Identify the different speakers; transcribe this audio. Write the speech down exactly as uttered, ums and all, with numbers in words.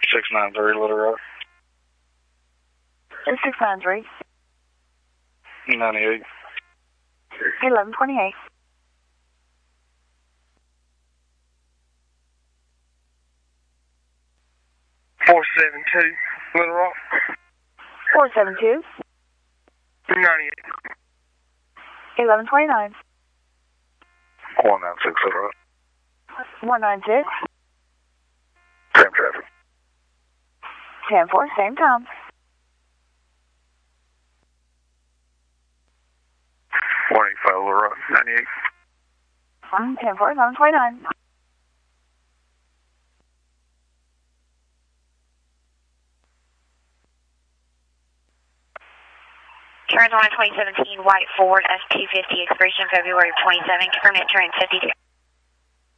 Speaker 1: six nine three, Little Rock.
Speaker 2: six nine three.
Speaker 1: ninety-eight.
Speaker 2: eleven twenty-eight.
Speaker 3: four seven two, Little Rock.
Speaker 2: four seven two.
Speaker 3: ninety-eight.
Speaker 2: eleven twenty-nine.
Speaker 1: one nine six, Little Rock.
Speaker 2: one nine six.
Speaker 1: Same traffic.
Speaker 2: ten four, same time.
Speaker 1: one eighty-five, Little Rock. ninety-eight.
Speaker 2: Um, ten four, eleven twenty-nine.
Speaker 4: Trans one twenty seventeen, white Ford S two fifty, expiration February twenty-seventh, confirm net trend fifty-two.